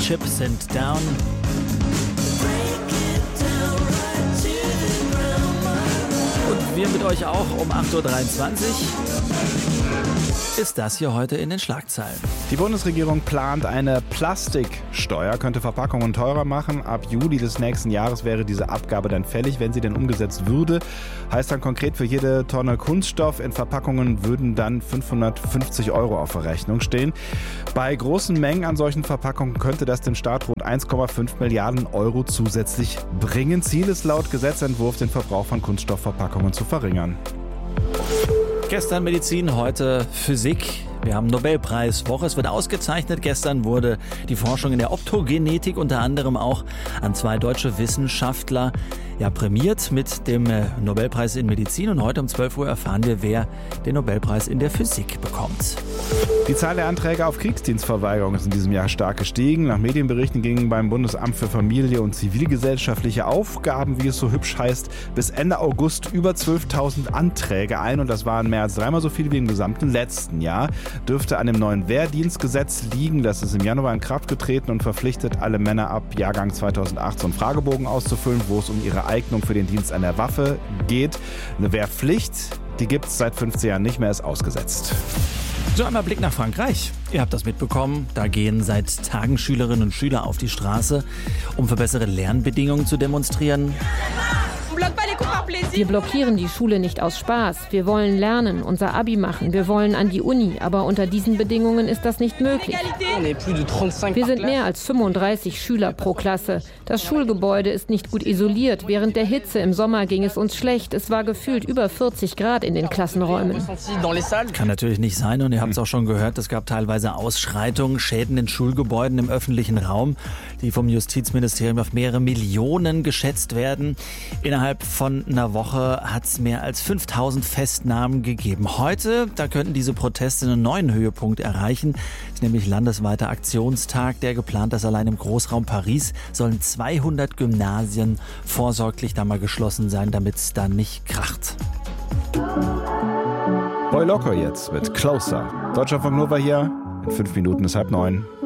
Ship Sent Down. Und wir mit euch auch um 8.23 Uhr. Ist das hier heute in den Schlagzeilen. Die Bundesregierung plant eine Plastiksteuer, könnte Verpackungen teurer machen. Ab Juli des nächsten Jahres wäre diese Abgabe dann fällig, wenn sie denn umgesetzt würde. Heißt dann konkret, für jede Tonne Kunststoff in Verpackungen würden dann 550 € auf der Rechnung stehen. Bei großen Mengen an solchen Verpackungen könnte das dem Staat rund 1,5 Milliarden € zusätzlich bringen. Ziel ist laut Gesetzentwurf, den Verbrauch von Kunststoffverpackungen zu verringern. Gestern Medizin, heute Physik. Wir haben Nobelpreiswoche. Es wird ausgezeichnet. Gestern wurde die Forschung in der Optogenetik unter anderem auch an 2 deutsche Wissenschaftler prämiert mit dem Nobelpreis in Medizin. Und heute um 12 Uhr erfahren wir, wer den Nobelpreis in der Physik bekommt. Die Zahl der Anträge auf Kriegsdienstverweigerung ist in diesem Jahr stark gestiegen. Nach Medienberichten gingen beim Bundesamt für Familie und zivilgesellschaftliche Aufgaben, wie es so hübsch heißt, bis Ende August über 12.000 Anträge ein. Und das waren mehr als 3-mal so viele wie im gesamten letzten Jahr. Dürfte an dem neuen Wehrdienstgesetz liegen. Das ist im Januar in Kraft getreten und verpflichtet alle Männer ab Jahrgang 2008 so einen Fragebogen auszufüllen, wo es um ihre Eignung für den Dienst an der Waffe geht. Eine Wehrpflicht, die gibt es seit 15 Jahren nicht mehr, ist ausgesetzt. So, einmal Blick nach Frankreich. Ihr habt das mitbekommen. Da gehen seit Tagen Schülerinnen und Schüler auf die Straße, um für bessere Lernbedingungen zu demonstrieren. Wir blockieren die Schule nicht aus Spaß. Wir wollen lernen, unser Abi machen. Wir wollen an die Uni. Aber unter diesen Bedingungen ist das nicht möglich. Wir sind mehr als 35 Schüler pro Klasse. Das Schulgebäude ist nicht gut isoliert. Während der Hitze im Sommer ging es uns schlecht. Es war gefühlt über 40 Grad in den Klassenräumen. Kann natürlich nicht sein. Und ihr habt es auch schon gehört, es gab teilweise Ausschreitungen, Schäden in Schulgebäuden im öffentlichen Raum, die vom Justizministerium auf mehrere Millionen geschätzt werden. Innerhalb von einer Woche hat es mehr als 5.000 Festnahmen gegeben. Heute, da könnten diese Proteste einen neuen Höhepunkt erreichen. Das ist nämlich landesweiter Aktionstag, der geplant ist. Allein im Großraum Paris sollen 200 Gymnasien vorsorglich da mal geschlossen sein, damit es da nicht kracht. Boy Loco jetzt mit Closer. Deutschlandfunk Nova hier. In 5 Minuten ist 8:30.